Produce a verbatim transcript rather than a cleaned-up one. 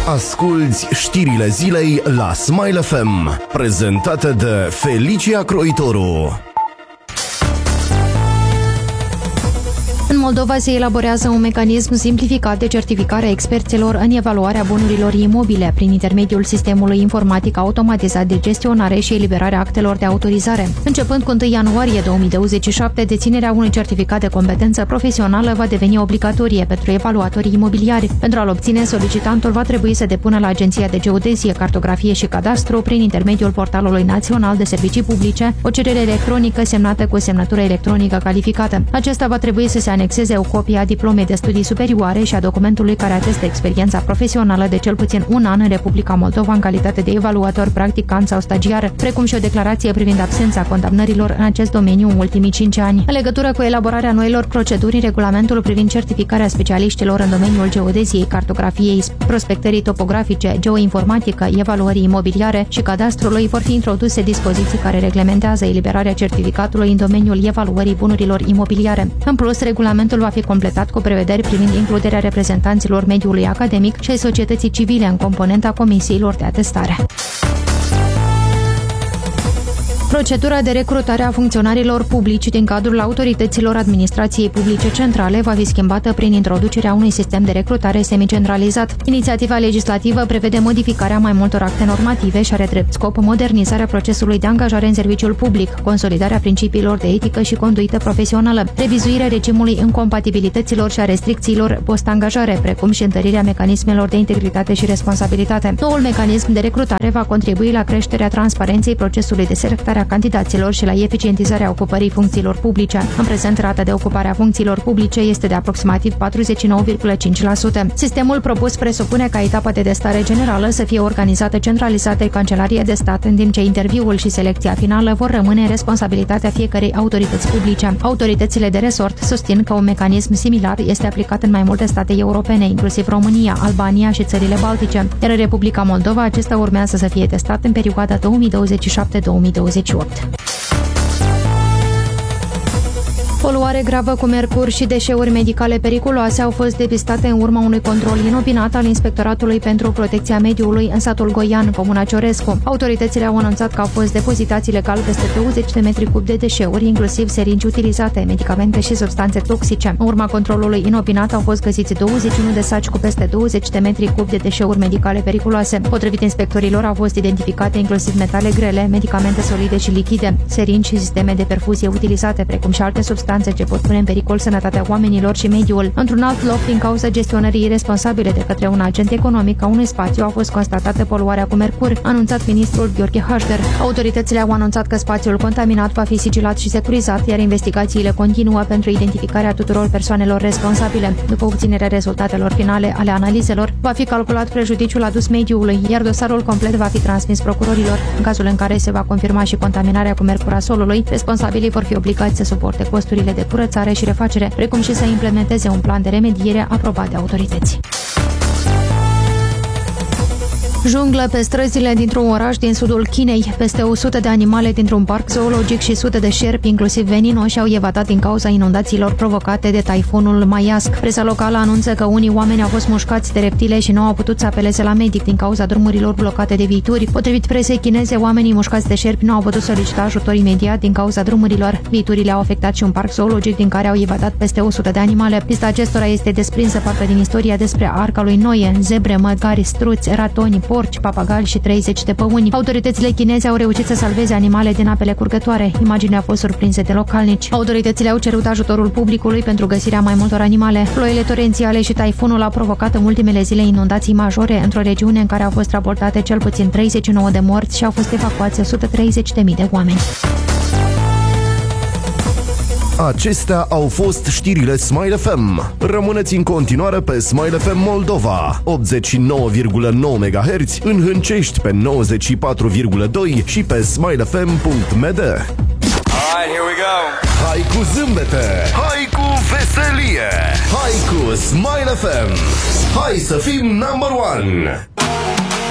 Asculți știrile zilei la Smile F M, prezentate de Felicia Croitoru. În Moldova se elaborează un mecanism simplificat de certificare a experților în evaluarea bunurilor imobile prin intermediul sistemului informatic automatizat de gestionare și eliberare actelor de autorizare. Începând cu întâi ianuarie două mii douăzeci și șapte, deținerea unui certificat de competență profesională va deveni obligatorie pentru evaluatorii imobiliari. Pentru a-l obține, solicitantul va trebui să depună la Agenția de Geodezie, Cartografie și Cadastru, prin intermediul Portalului Național de Servicii Publice, o cerere electronică semnată cu semnătură electronică calificată. Acesta va trebui să se anexeze o copie a diplomei de studii superioare și a documentului care atestă experiența profesională de cel puțin un an în Republica Moldova în calitate de evaluator, practicant sau stagiar, precum și o declarație privind absența condamnărilor în acest domeniu în ultimii cinci ani. În legătură cu elaborarea noilor proceduri, regulamentul privind certificarea specialiștilor în domeniul geodeziei, cartografiei, prospectării topografice, geoinformatică, evaluării imobiliare și cadastrului vor fi introduse dispoziții care reglementează eliberarea certificatului în domeniul evaluării bunurilor imobiliare. În plus, regulamentul va fi completat cu prevederi privind includerea reprezentanților mediului academic și ai societății civile în componenta comisiilor de atestare. Procedura de recrutare a funcționarilor publici din cadrul autorităților administrației publice centrale va fi schimbată prin introducerea unui sistem de recrutare semicentralizat. Inițiativa legislativă prevede modificarea mai multor acte normative și are drept scop modernizarea procesului de angajare în serviciul public, consolidarea principiilor de etică și conduită profesională, revizuirea regimului incompatibilităților și a restricțiilor post-angajare, precum și întărirea mecanismelor de integritate și responsabilitate. Noul mecanism de recrutare va contribui la creșterea transparenței procesului de selectare a candidaților și la eficientizarea ocupării funcțiilor publice. În prezent, rata de ocupare a funcțiilor publice este de aproximativ patruzeci și nouă virgulă cinci la sută. Sistemul propus presupune ca etapa de testare generală să fie organizată centralizată în Cancelarie de Stat, în timp ce interviul și selecția finală vor rămâne în responsabilitatea fiecărei autorități publice. Autoritățile de resort susțin că un mecanism similar este aplicat în mai multe state europene, inclusiv România, Albania și țările Baltice, iar în Republica Moldova acesta urmează să fie testat în perioada două mii douăzeci și șapte două mii douăzeci și opt. Poluare gravă cu mercur și deșeuri medicale periculoase au fost depistate în urma unui control inopinat al Inspectoratului pentru Protecția Mediului în satul Goian, comuna Ciorescu. Autoritățile au anunțat că au fost depozitați ilegal peste douăzeci de metri cub de deșeuri, inclusiv seringi utilizate, medicamente și substanțe toxice. În urma controlului inopinat au fost găsiți douăzeci și unu de saci cu peste douăzeci de metri cub de deșeuri medicale periculoase. Potrivit inspectorilor, au fost identificate inclusiv metale grele, medicamente solide și lichide, seringi și sisteme de perfuzie utilizate, precum și alte substanțe ce pot pune în pericol sănătatea oamenilor și mediul. Într-un alt loc, din cauza gestionării irresponsabile de către un agent economic a unui spațiu, a fost constatată poluarea cu mercur, anunțat ministrul Gheorghe Hașder. Autoritățile au anunțat că spațiul contaminat va fi sigilat și securizat, iar investigațiile continuă pentru identificarea tuturor persoanelor responsabile. După obținerea rezultatelor finale ale analizelor, va fi calculat prejudiciul adus mediului, iar dosarul complet va fi transmis procurorilor. În cazul în care se va confirma și contaminarea cu mercur a solului, responsabilii vor fi obligați să suporte costurile de curățare și refacere, precum și să implementeze un plan de remediere aprobat de autorități. Junglă pe străzile dintr-un oraș din sudul Chinei. Peste o sută de animale dintr-un parc zoologic și sute de șerpi, inclusiv veninoși, au evadat din cauza inundațiilor provocate de taifunul Maiasc. Presa locală anunță că unii oameni au fost mușcați de reptile și nu au putut să apeleze la medic din cauza drumurilor blocate de viituri. Potrivit presei chineze, oamenii mușcați de șerpi nu au putut solicita ajutor imediat din cauza drumurilor. Viiturile au afectat și un parc zoologic din care au evadat peste o sută de animale. Lista acestora este desprinsă parte din istoria despre arca lui Noe, zebre, măgari, struți, ratoni, porci, papagali și treizeci de păuni. Autoritățile chineze au reușit să salveze animale din apele curgătoare. Imaginea a fost surprinsă de localnici. Autoritățile au cerut ajutorul publicului pentru găsirea mai multor animale. Ploile torențiale și taifunul au provocat în ultimele zile inundații majore într-o regiune în care au fost raportate cel puțin treizeci și nouă de morți și au fost evacuați o sută treizeci de mii de oameni. Acestea au fost știrile Smile F M. Rămâneți în continuare pe Smile F M Moldova, optzeci și nouă virgulă nouă megahertz, în Hâncești pe nouăzeci și patru virgulă doi și pe smile f m punct m d. Alright, here we go. Hai cu zâmbete, hai cu veselie, hai cu Smile F M. Hai să fim number one.